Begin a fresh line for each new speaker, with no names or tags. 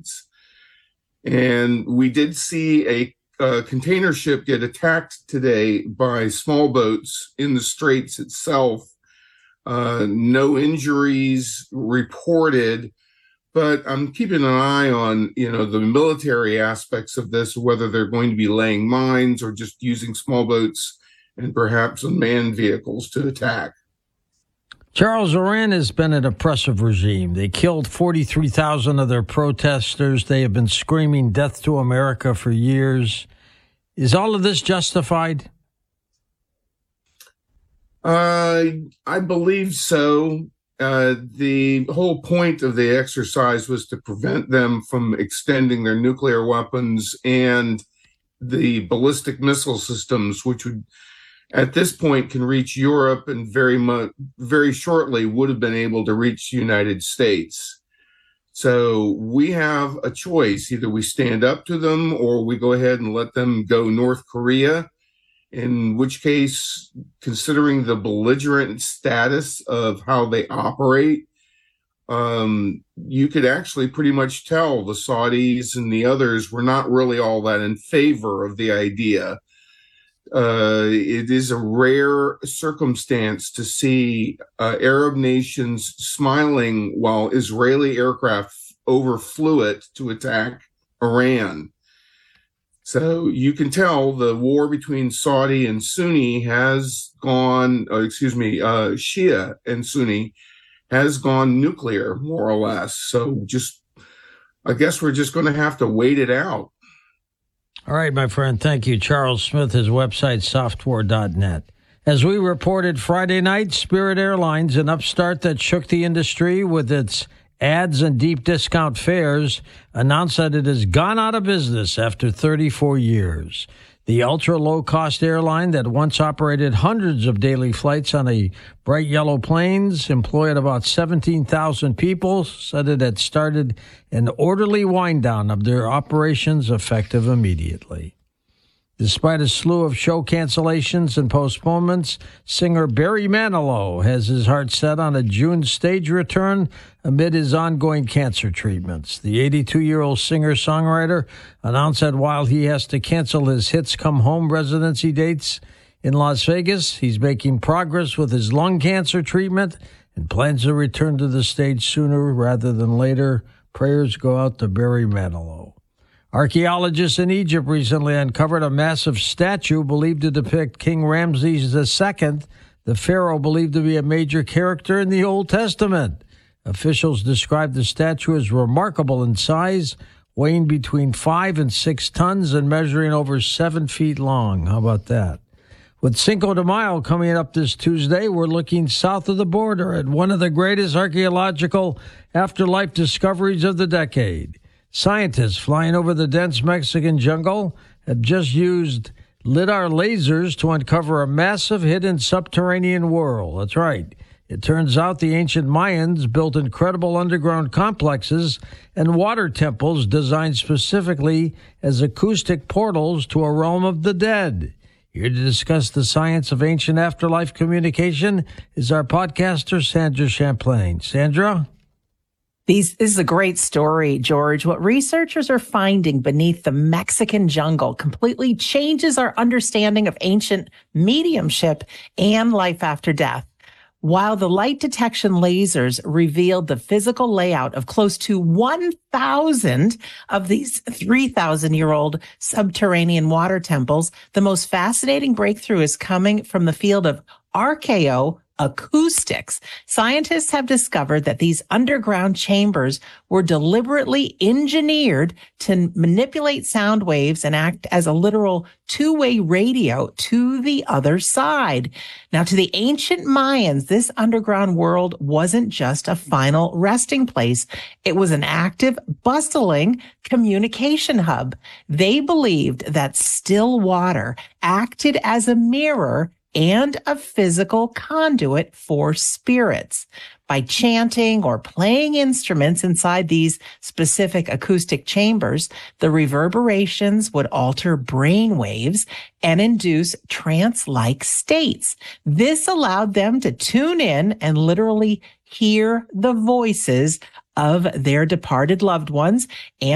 pyramids. And we did see a container ship get attacked today by small boats in the straits itself. No injuries reported, but I'm keeping an eye on, the military aspects of this, whether they're going to be laying mines or just using small boats and perhaps unmanned vehicles to attack.
Charles, Iran has been an oppressive regime. They killed 43,000 of their protesters. They have been screaming death to America for years. Is all of this justified?
I believe so. The whole point of the exercise was to prevent them from extending their nuclear weapons and the ballistic missile systems, which would, at this point, can reach Europe and very shortly would have been able to reach the United States. So we have a choice. Either we stand up to them or we go ahead and let them go North Korea, in which case, considering the belligerent status of how they operate, you could actually pretty much tell the Saudis and the others were not really all that in favor of the idea. It is a rare circumstance to see Arab nations smiling while Israeli aircraft overflew it to attack Iran. So you can tell the war between Saudi and Sunni has gone, Shia and Sunni has gone nuclear, more or less. So I guess we're just going to have to wait it out.
All right, my friend. Thank you. Charles Smith, his website, software.net. As we reported Friday night, Spirit Airlines, an upstart that shook the industry with its ads and deep discount fares, announced that it has gone out of business after 34 years. The ultra-low-cost airline that once operated hundreds of daily flights on a bright yellow planes, employed about 17,000 people, said it had started an orderly wind-down of their operations effective immediately. Despite a slew of show cancellations and postponements, singer Barry Manilow has his heart set on a June stage return amid his ongoing cancer treatments. The 82-year-old singer-songwriter announced that while he has to cancel his Hits Come Home residency dates in Las Vegas, he's making progress with his lung cancer treatment and plans to return to the stage sooner rather than later. Prayers go out to Barry Manilow. Archaeologists in Egypt recently uncovered a massive statue believed to depict King Ramses II, the pharaoh believed to be a major character in the Old Testament. Officials described the statue as remarkable in size, weighing between 5 and 6 tons and measuring over 7 feet long. How about that? With Cinco de Mayo coming up this Tuesday, we're looking south of the border at one of the greatest archaeological afterlife discoveries of the decade. Scientists flying over the dense Mexican jungle have just used lidar lasers to uncover a massive hidden subterranean world. That's right. It turns out the ancient Mayans built incredible underground complexes and water temples designed specifically as acoustic portals to a realm of the dead. Here to discuss the science of ancient afterlife communication is our podcaster, Sandra Champlain. Sandra?
This is a great story, George. What researchers are finding beneath the Mexican jungle completely changes our understanding of ancient mediumship and life after death. While the light detection lasers revealed the physical layout of close to 1,000 of these 3,000-year-old subterranean water temples, the most fascinating breakthrough is coming from the field of archaeoacoustics. Scientists have discovered that these underground chambers were deliberately engineered to manipulate sound waves and act as a literal two-way radio to the other side. Now, to the ancient Mayans, this underground world wasn't just a final resting place. It was an active, bustling communication hub. They believed that still water acted as a mirror and a physical conduit for spirits. By chanting or playing instruments inside these specific acoustic chambers, the reverberations would alter brain waves and induce trance-like states. This allowed them to tune in and literally hear the voices of their departed loved ones and